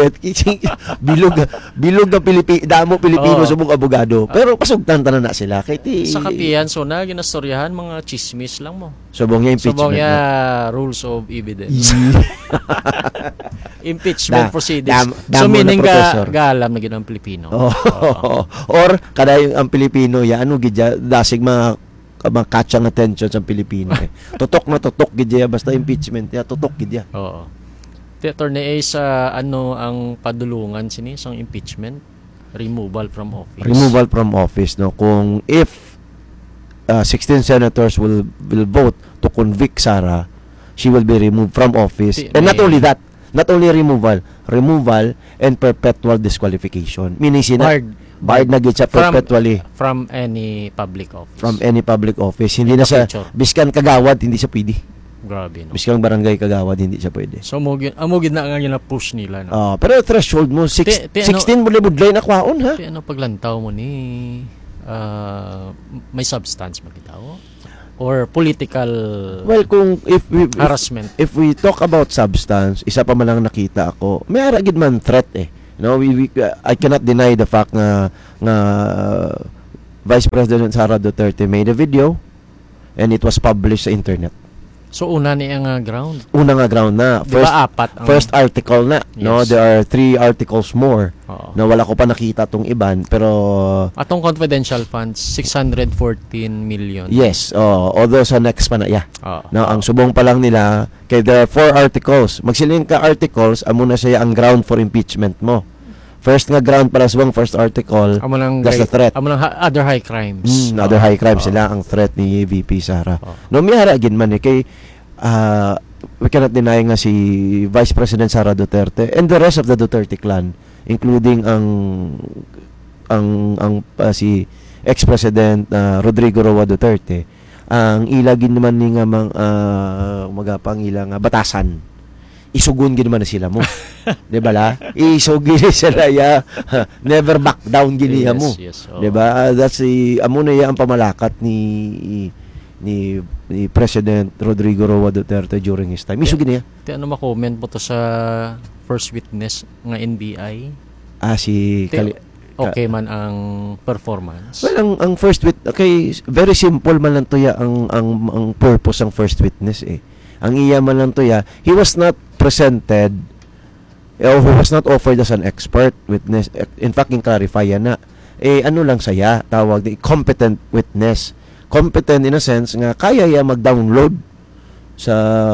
bilog na Pilipino subong abogado. Pero pasugtan ta na sila kay sa kapiyan so na ginastoryahan mga chismis lang mo. Subong ya impeachment. Subong ya rules of evidence. Impeachment proceedings. So meaning alam na gid ang Pilipino. Or kada ang Pilipino ya gidya dasig catch ang attention sa Pilipino. Tutok na tutok gidya basta impeachment ya tutok gidya. Oo. Attorney sa ang padulungan sini sang impeachment, removal from office. Removal from office no kung if 16 senators will vote to convict Sara, she will be removed from office. And not only that, Not only removal and perpetual disqualification. Meaning barred na gid siya perpetually from any public office. From any public office. Hindi na siya, biskan kagawad, hindi siya pwede. Grabe, no? Biskan barangay kagawad, hindi siya pwede. So, amugin na nga yun na push nila, no? Pero threshold mo, 16 budlay na kwaon, ha? Ano paglantaw mo ni may substance magitaw? Or political harassment? If we talk about substance, isa pa man lang nakita ako, may aragid man threat eh. No, I cannot deny the fact na Vice President Sara Duterte made a video and it was published sa internet. So una niya nga ground. Una nga ground na. First article na, yes. No, there are 3 articles more. Na wala ko pa nakita tong iban, pero atong confidential funds 614 million. Yes, although sa next pa na no, ang subong pa lang nila kay there are 4 articles. Magsiling ka articles, amo na siya ang ground for impeachment mo. First nga ground para subong first article. That's the threat. Amo lang other high crimes. Other high crimes sila ang threat ni VP Sara. No, may haragin man kay we cannot deny nga si Vice President Sara Duterte and the rest of the Duterte clan, including si ex-president Rodrigo Roa Duterte, ang ilagin naman ni nga magapang ilang batasan. Isugun gid man sila mo. Di ba la? Isugin sila never back down gini mo. Yes, di ba? That's amo na ang pamalakat ni President Rodrigo Roa Duterte during his time. Isugin niya. Ano ma-comment mo to sa first witness nga NBI? Si okay man ang performance. Well, ang first witness, okay, very simple man lang to ang purpose ng first witness eh. Ang iya man lang to he was not presented or he was not offered as an expert witness. In fact, clarify na ano lang saya tawag di competent witness. Competent in a sense nga kaya mag-download sa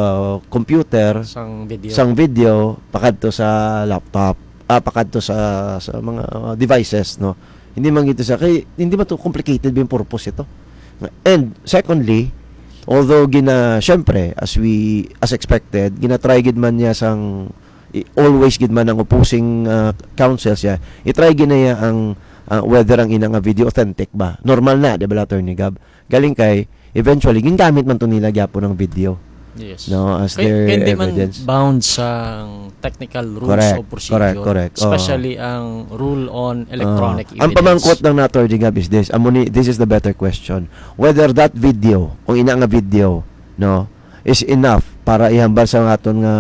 computer sang video pakadto sa laptop, pakadto sa mga devices, no. Hindi man gito sa kay hindi ba to complicated yung purpose ito. And secondly, although syempre as expected ginatry gid man niya always gid man ang opposing counsels i-try gid niya ang whether ang inang video authentic ba, normal na di ba, Attorney Gab, galing kay eventually gingamit man to nila gyapon ng video. Yes. No, as their evidence. Man bound sa technical rules of procedure. Correct. Especially ang rule on electronic evidence. Ang pamangkot ng Attorney Gab is this. This is the better question. Whether that video, kung ina nga video, no, is enough para ihambal sa aton nga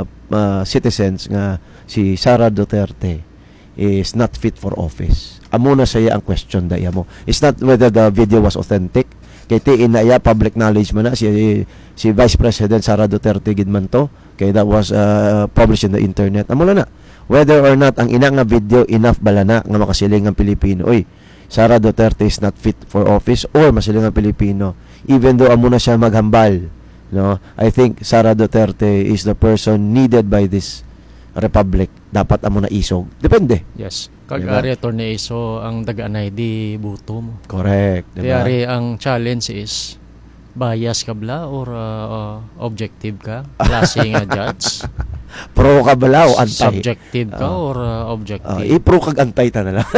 citizens nga si Sara Duterte is not fit for office. Amo na saya ang question daya mo. It's not whether the video was authentic. Kay tiin na public knowledge man na si Vice President Sara Duterte gid man to, kay that was published in the internet. Amo na whether or not ang ina nga video enough bala na nga makasiling ang Pilipino. Sara Duterte is not fit for office or masiling ang Pilipino even though amo na siya maghambal, no. I think Sara Duterte is the person needed by this republic. Dapat amo na isog. Depende. Yes. Kag-ari attorney so ang daganay di buto mo. Correct. Diba? Kaya ang challenge is bias ka bla or objective ka? Klase nga judge? Pro ka bala o antay? Subjective ka or objective? I-pro kag antay ta na lang.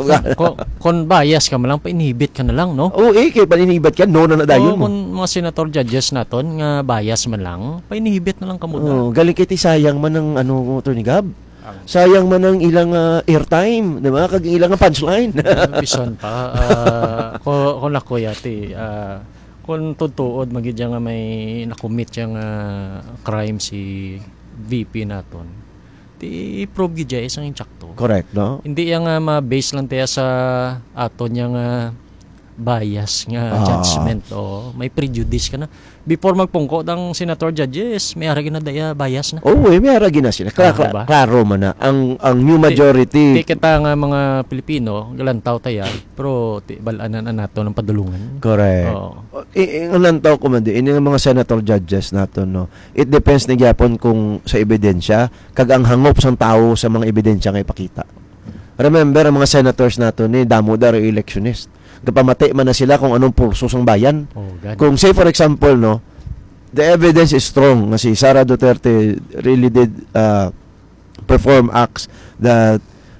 Kung bias ka malang, pa-inhibit ka na lang, no? Kaya pa-inhibit ka, no na nadayon mo. Kung mga senator judges naton nga bias man lang, pa-inhibit na lang ka muna. Galing kiti sayang man ng Attorney Gab. Sayang man ang ilang airtime, di ba? Kag ilang punchline. Bison pa. Kung ako yati, kung tutuod, magidya nga may nakumit yung crime si VP naton, i-prove gidya isang insakto. Correct, no? Hindi yung ma-base lang tayo sa aton yung bias nga judgment o may prejudice ka na. Before magpungko ng senator judges, may aragi na daya bias na. May aragi na sila. Klaro man na. Ang new majority. Di kita nga mga Pilipino, galantaw tayo, pero balanan na nato ng padulungan. Correct. Ang lantaw ko man di, yung mga senator judges nato, no, it depends na gyapon kung sa ebidensya, kag ang hangop sang tao sa mga ebidensya nga ipakita. Remember, ang mga senators nato ni damo dar electionist. Kapamatay man na sila kung anong purso sang bayan. Kung say for example, no, the evidence is strong na si Sara Duterte really did perform acts that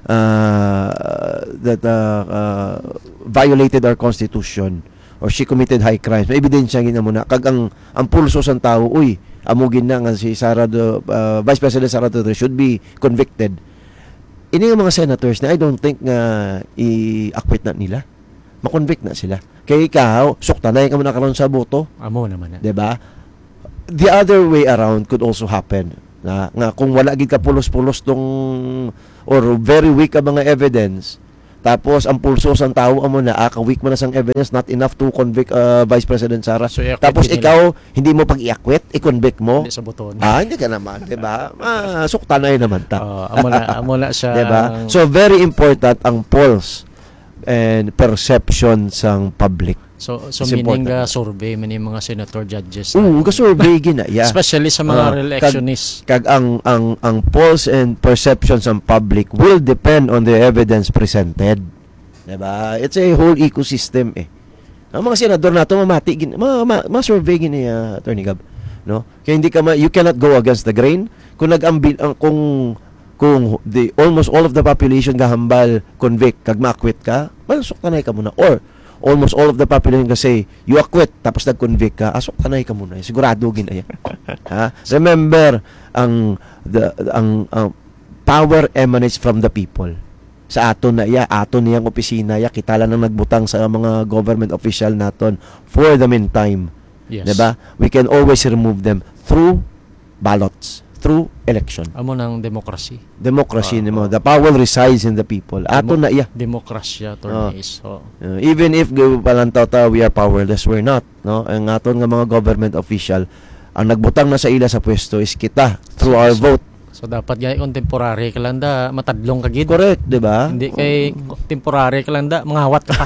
violated our constitution, or she committed high crimes. May ebidensya gina mo na kag ang pulso sang tao, amugin na nga si Vice President Sara Duterte should be convicted. Ini yung mga senators na I don't think nga i-acquit na nila. Ma-convict na sila. Kaya ikaw, suktanay ka mo na karon sa boto. Amo naman na. 'Di ba? The other way around could also happen. Nga kung wala gid ka pulos-pulos tong or very weak ka mga evidence, tapos ang pulso sang tao amo na weak man na sang evidence, not enough to convict Vice President Sara. So, tapos ikaw hindi mo pag-i-acquit, i-convict mo. Hindi sa buton. Hindi ka naman, 'di ba? Suktanay naman ta. Amo na siya. 'Di ba? So very important ang pulse and perception sang public. So It's meaning important. Survey man yung mga senator judges. Survey gina. Yeah. Especially sa mga re-electionists. Kag ang pulse and perceptions ng public will depend on the evidence presented. Diba? It's a whole ecosystem Ang mga senador nato mamati gin ma-survey gini Attorney Gab, no? Kaya hindi ka you cannot go against the grain. Kung kung almost all of the population gahambal convict kag ma-acquit ka, malusok tanay ka muna, or almost all of the population kasi you acquit tapos nag-convict ka, asok tanay ka muna. Sigurado ginaya. Remember, ang power emanates from the people. Sa aton niyang opisina kita lang nang nagbutang sa mga government official naton for the meantime. Yes. Diba? We can always remove them through ballots, through election. Amo ng demokrasy. Nimo. The power resides in the people. Ato na Demokrasya attorneys. Even if palantaw we are powerless, we're not, no? Ang aton nga mga government official ang nagbutang na sa ila sa pwesto is kita through our vote. So dapat gay contemporary ka lang da matadlong ka gid. Correct, 'di ba? Hindi kay temporary ka lang da mangawat ka pa.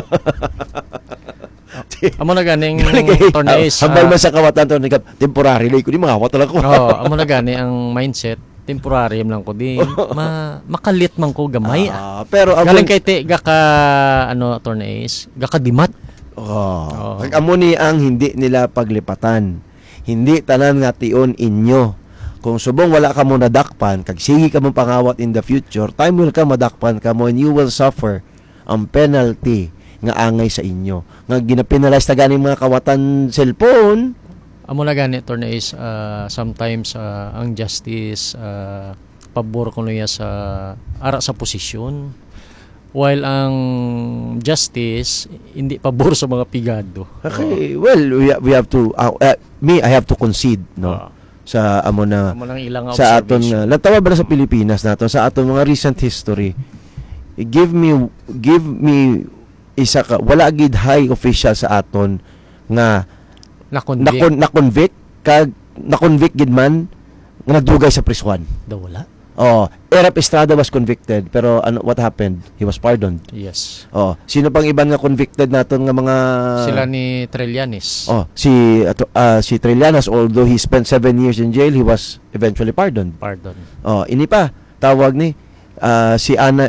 Amo na ganing attorneys. Hambal man sa kawatan to temporary lay ko di mangawat lang ko. Amo na gani ang mindset temporary lang ko di makalit man ko gamay. Pero galing kay te gaka attorneys, gaka dimat. Amo ni ang hindi nila paglipatan. Hindi tanan nga tion inyo. Kung subong wala ka mo nadakpan, kag sige ka mo pangawat in the future, time will come madakpan ka mo and you will suffer ang penalty nga angay sa inyo. Nga ginapinalize ta ganing mga kawatan cellphone. Amo na gani attorneys, sometimes ang justice pabor ko niya sa ara sa posisyon, while ang justice hindi pabor sa mga pigado. Okay, well we have to I have to concede, no. Sa amo na sa aton natawa ba na sa Pilipinas nato sa aton mga recent history, give me isa ka wala gid high official sa aton nga na-convict kag na-convict gid man nga nagdugay sa prisuan. Wala. Erap Estrada was convicted pero what happened? He was pardoned. Yes. Sino pang iban nga convicted naton nga mga sila ni Trillanes. Si Trillanes, although he spent 7 years in jail, he was eventually pardoned. Ini pa tawag ni si Ana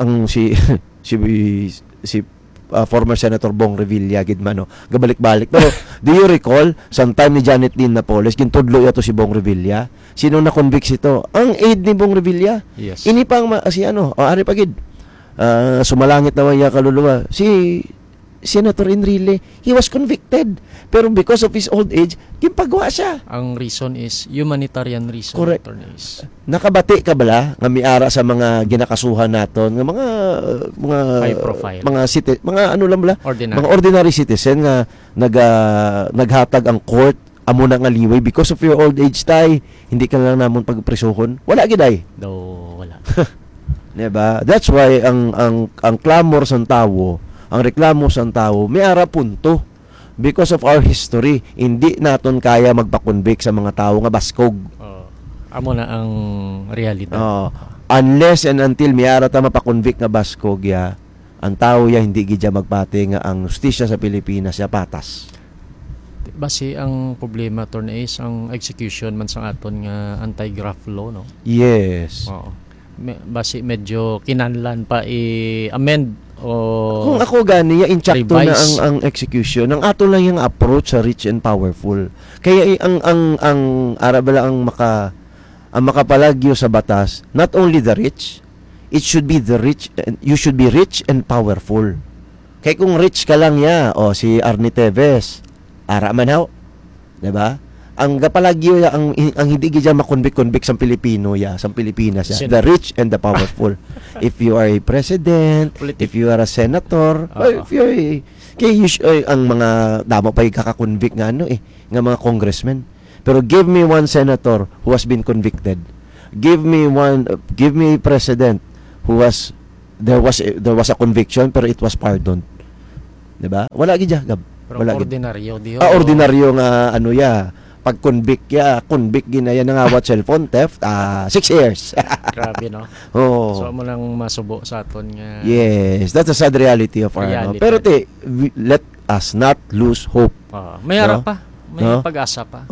si former Senator Bong Revilla gidmano gabalik-balik. Pero do you recall sometime ni Janet Lynn Napoles gintudlo yato si Bong Revilla? Sino na convict ito? Ang aide ni Bong Revilla. Yes. Ini pang ari pagid sumalangit na waya kaluluwa si Senator Enrile, he was convicted pero because of his old age gimpagwa siya. Ang reason is humanitarian reason. Correct. Nakabati ka bala nga miara sa mga ginakasuhan naton nga mga high profile mga lang bala ordinary. Mga ordinary citizen nga naghatag ang court amo na nga liway because of your old age tay hindi ka lang namon pagpresohon wala gid ay wala. Diba? That's why ang clamor sa tao, ang reklamo sa tao may ara punto because of our history. Hindi naton kaya magpa-convict sa mga tao nga baskog. Amo na ang realidad. Unless and until may ara ta mapa-convict nga baskog ang tao hindi gidya magpati nga ang justisya sa Pilipinas patas. Basi ang problema attorneys ang execution man sa aton nga anti-graft law, no? Yes. Basi medyo kinahanglan pa i-amend Kung ako gani, inchakto na revise. ang execution. Ang ato lang yung approach sa rich and powerful. Kaya ang arabala ang makapalagyo sa batas, not only the rich, it should be the rich, and you should be rich and powerful. Kaya kung rich ka lang si Arnie Teves, ara man haw, 'di ba? Ang gapalagyo ang hindi gid makonvict sa Pilipino sa Pilipinas the rich and the powerful. If you are a president, if you are a senator, if you are ang mga damo pa kakakonvict nga nga mga congressmen. Pero give me one senator who has been convicted. Give me a president who there was a conviction pero it was pardoned. 'Di ba? Wala gid Gab. Pero Wala ordinaryo di ordinaryo nga pag convict ginaya nga what cellphone theft 6 years. Grabe no. Oh. So mo lang masubo sa aton nga. Yes, that's a sad reality of our Reality. Pero let us not lose hope. May harap No? pa. May No? pag-asa pa.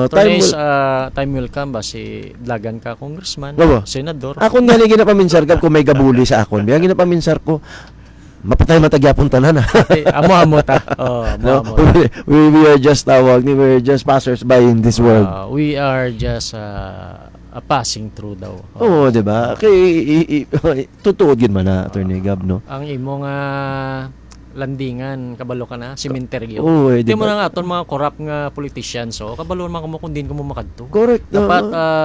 Time will come ba si Dlagan ka congressman, Diba? senador. Ako nga ginapaminsar kung may gabuli sa akon. Biya ginapaminsar ko mapatay matagyapon tanan. Amo ta. No, we are just we are just passers by in this world. We are just a passing through daw. Oo, 'di ba? Kay tutuod gid man na Attorney Gab, no. Ang imo nga landingan kabalo ka na sementeryo. Oo, Di mo na nga aton mga corrupt nga politicians kabalo man kamo kun din kamo makadto. Correct. Dapat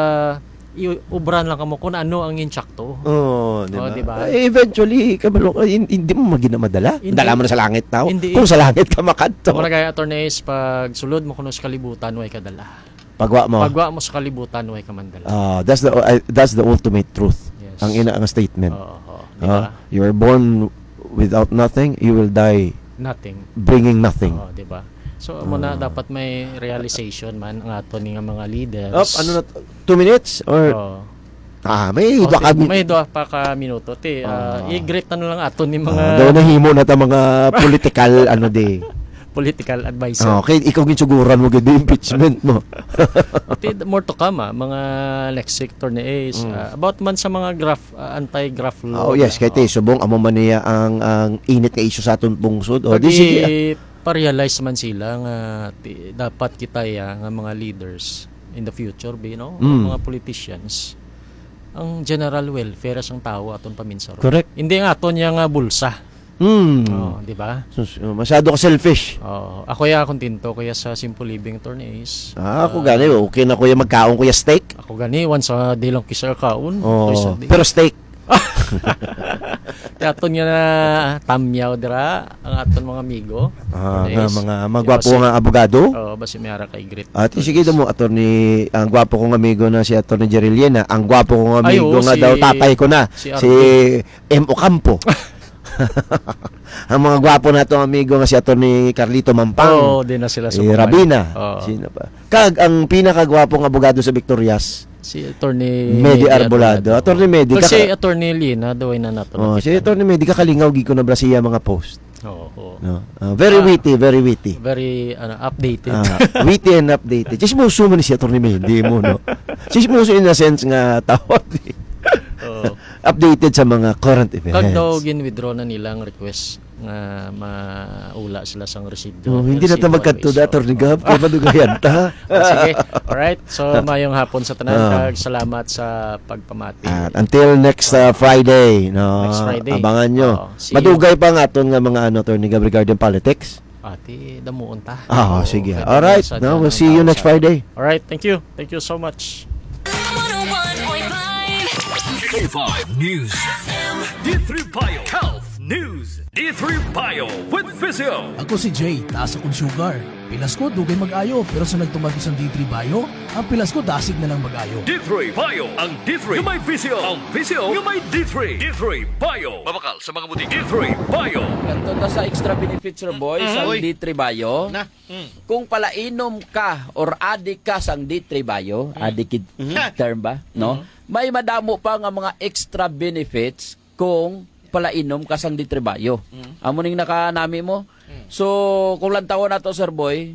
ubran lang kamo kung ano ang inchakto. Di ba? Eventually, kabalo hindi mo madala. Dala mo na sa langit tao. Hindi. Kung sa langit ka makadto. Kung nagaya attorneys pag sulod mo kuno sa kalibutan way kadala. Pagwa mo sa kalibutan way ka mandala. That's the ultimate truth. Yes. Ang statement. Diba? You are born without nothing, you will die Nothing. bringing nothing. Diba? So muna dapat may realization man ang ato nga mga leaders. Ano na 2 minutes or may doa pa ka minuto i-greet na lang ato ni mga daw nahimo na ta mga political political advisor. Okay, ikaw ginsuguran mo gid impeachment mo. More to come mga next sector ni Ace about man sa mga anti-graft law. Yes, kay subong amo man niya ang init nga issue sa aton pungsod. Pa-realize man sila nga dapat kita nga mga leaders in the future mga politicians ang general welfare sang tao aton paminsan. Correct. Hindi nga aton nga bulsa. Di ba? Masyado ka selfish. Ako kontento kaya sa Simple Living Attorneys. Ako gani okay na kuya magkaon kuya steak. Ako gani once a day lang kisar kaon. Pero steak. Aton nga na tamyaw dira ang aton mga amigo. Nga mga magwapo nga abogado. Basi may ara kay great. At sige mo attorney, ang gwapo kong amigo na si Attorney Jeriliena, ang gwapo kong amigo nga daw tatay ko na si M. Ocampo. Ang mga gwapo na itong amigo nga si Attorney Carlito Mampang. Di na sila Rabina. Sino pa? Ang pinakagwapong abogado sa Victorias, si Attorney Medi Arbolado. Attorney Medi si Attorney Lina daway na nato. Si Attorney Medi kalingaw gi ko na Brasiya mga post. Very witty. Very updated. Witty and updated. Chismoso man si Attorney Medi mo no. Chismoso in a sense nga tawag. Updated sa mga current events. Kag daw gin-withdraw na nilang request nga maula sila sang residual. Hindi na ta magkadto Attorney Gab kay madugayan ta. Sige. Alright. So mayong hapon sa tanan kag salamat sa pagpamati. Until next Friday, no. Next Friday. Abangan nyo. Madugay pa nga aton nga mga Attorney Gab regarding politics. Damuon ta. Sige. Alright. No, we'll see you next Friday. Alright. Thank you. Thank you so much. K5 News D3 Bio Health News D3 Bio with Physio. Ako si Jay, taas akong sugar. Pilas ko dugay mag-ayo, pero sa nagtumag isang D3 Bio, ang pilas ko dasig na lang mag-ayo. D3 Bio, ang D3 yung may Physio, ang Physio yung may D3. D3 Bio, mabakal sa mga butik. D3 Bio. Ganto na sa extra benefits sir boys, ang D3 Bio. Kung palainom ka or adik ka sang D3 Bio, adik term ba, no? May madamo pa nga mga extra benefits kung palainom ka sang D3 Bio. Amo ning nakanami mo. So kung lantaw na to Sir Boy,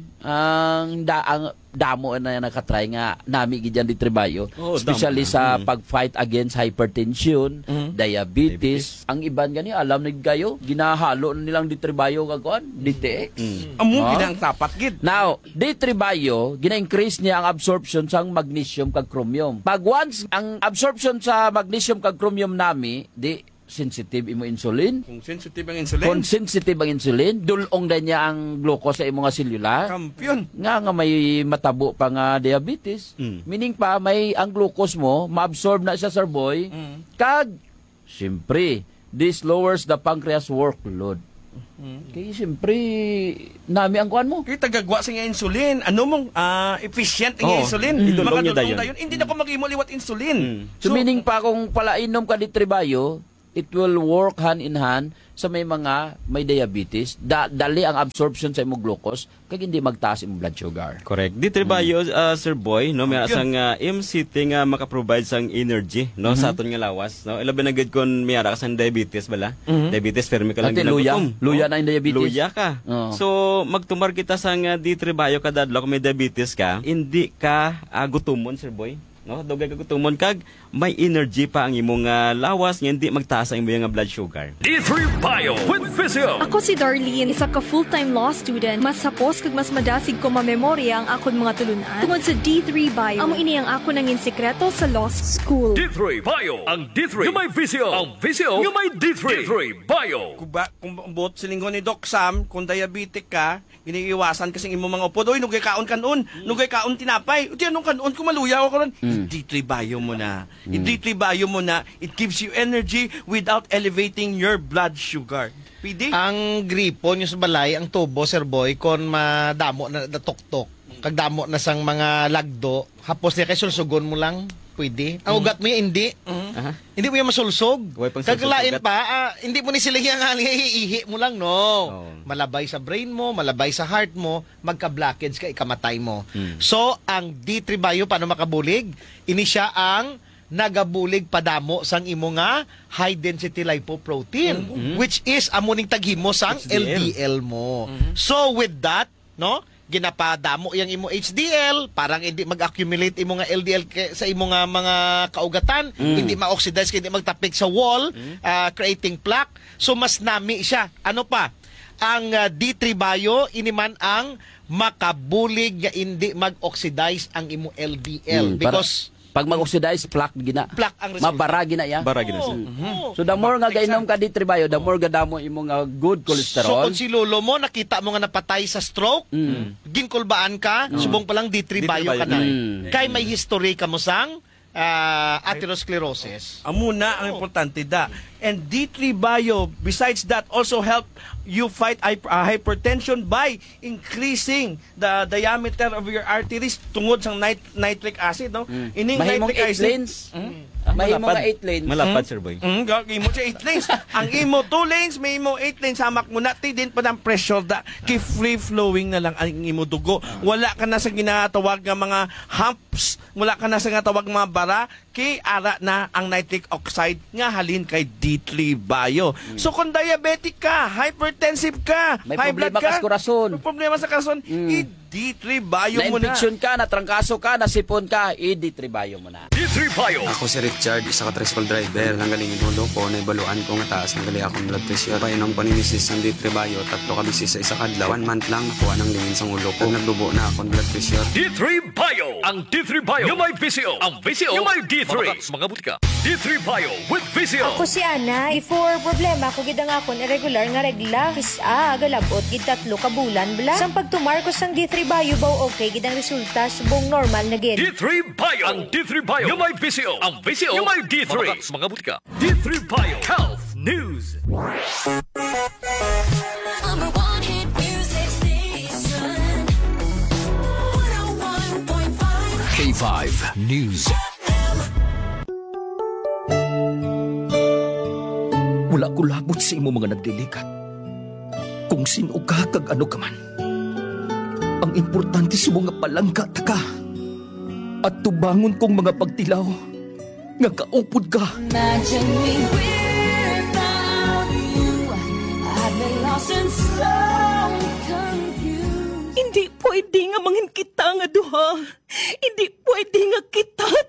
ang damo na nakatry nga nami gidyan D3 Bio, especially sa pag-fight against hypertension, diabetes. Ang iban gani alam ni kayo, ginahalo na nilang D3 Bio kagkuan, DTX. Amo ginang tapat gid. Now, D3 Bio, gina-increase niya ang absorption sang magnesium kag chromium. Pag once ang absorption sa magnesium kag chromium nami, di sensitive imo insulin. Kung sensitive ang insulin. Kung sensitive ang insulin, dulong na niya ang glucose sa imong selula. Kampiyon. Nga may matabo pa nga diabetes. Meaning pa, may ang glucose mo, ma-absorb na siya, Sir Boy. Kag, siyempre, this lowers the pancreas workload. Kaya siyempre, nami ang kuhan mo. Kaya tagagwa sa nga insulin. Ano mong efficient ang insulin. Makadulong dayon. Hindi na ko mag-imoliwat insulin. So, meaning pa, kung palainom ka D3 Bio, it will work hand in hand sa may diabetes. Dali ang absorption sa imong glucose kag hindi magtaas imong blood sugar. Correct. Di Bio, Sir Boy, no, may asang MCT nga maka-provide sang energy, no, sa aton nga lawas, no. Ilabi na gid kon may ara ka sang diabetes bala. Diabetes permi ka lang luya na yung diabetes. Luya ka. So magtumar kita sang D3 Bio kada adlaw kung may diabetes ka, hindi ka gutumon, Sir Boy. No, dugay ka gutumon kag may energy pa ang imong lawas nga hindi magtaas ang imong blood sugar. D3 Bio with Visio. Ako si Darlene, isa ka full-time law student. Mas sapos kag mas madasig ko mamemorya ang akon mga tulunan. Tungod sa D3 Bio, amo ini ang ako nangin sekreto sa law school. D3 Bio, ang D3 yung may Visio. Ang Visio yung may D3. D3 Bio. Kung buot silingon ni Doc Sam, kung diabetic ka, iniiwasan kasi imong mga upod. Oy, nugay kaon kanon, nugay kaon tinapay. Uti anong kanon kung maluyaw ka ron. D3 Bio mo na. D3 Bio mo na. It gives you energy without elevating your blood sugar. Pwede? Ang gripo nyo sa balay, ang tubo, Sir Boy, kon madamo na tuktok. Kagdamo na sang mga lagdo, hapos niya kay sulsugon mo lang. Pwede. Ang ugat mo yan, hindi. Hindi mo yan masulsog. Kaglain pa, hindi mo ni sila yung ihi mo lang, no. Malabay sa brain mo, malabay sa heart mo, magka-blockage ka, ikamatay mo. So, ang D3 Bio, paano makabulig? Ini siya ang nagabulig padamo sang imo nga high density lipoprotein, which is amuning taghimo sang LDL mo. So, with that, no, ginapadamo yang imo HDL, parang hindi mag-accumulate imo nga LDL sa imo nga mga kaugatan, hindi ma-oxidize, hindi magtapik sa wall, creating plaque. So mas nami siya. Ano pa? Ang D3 Bio, iniman ang makabulig nga hindi mag-oxidize ang imo LDL. Because pag mag-oxidize, plaque gina. Plaque ang resulta. Mabara gina ya. Bara gina siya. So the more nga gainom ka D3 Bio, the more gadamo imong good cholesterol. So kung si lolo mo nakita mo nga napatay sa stroke, ginkulbaan ka, subong pa lang D3 Bio ka na. Kay may history ka mo sang atherosclerosis. Amuna ang importante da. And D3 Bio, besides that, also help you fight hypertension by increasing the diameter of your arteries tungod sa nitric acid, no? Ining mahimong nitric 8 acid. lanes. Mahimong nga 8 lanes. Malapad, Sir Boy. Imo siya 8 lanes. Ang imo 2 lanes, may imo 8 lanes. Hamak mo na, din pa ng pressure da. Kay free flowing na lang ang imo dugo. Wala ka na sa ginatawag nga mga humps. Wala ka na sa ginatawag mga bara. Kay ara na ang nitric oxide nga halin kay D3 Bio. So kung diabetic ka, hypertensive ka, may high blood ka, sa corazon. may problema sa corazon, D3 Bio mo na. Na-infection ka, natrangkaso ka, nasipon ka, D3 Bio mo na. D3 Bio. Ako si Richard, isa ka tricycle driver. Nanggaling inulo ko, naibaluan ko nga taas ng gali akong blood pressure. Painom ko ni Mrs. ng D3 Bio, 3 ka bisis sa isa kadlaw. 1 month lang nakuha ng lingin sa ulo ko. Nagdubo na akong blood pressure. D3 Bio. Ang D3 Bio yung may Visio. Ang Visio yung may D3. Mga butika. D3 Bio with Visio. Ako si Ana. Before problema ko gid ang akon irregular nga regla. Kisa galabot gid 3 ka bulan bla. Sang pagtumar ko sang D3 Bio baw okay gid ang resulta subong normal na gid. D3 Bio. Ang D3 Bio yung may Visio. Ang Visio yung may D3. Mga butika. D3 Bio Health News. Number 1 hit music station. 101.5 K5 News. Wala ko labot sa imo mga nagdilikat. Kung sino ka kag ano ka man. Ang importante sa mga palangka ta ka. At tubangon kong mga pagtilaw. Nga kaupod ka. Imagine me without pwede nga mangin kita nga duha. Hindi pwede nga kita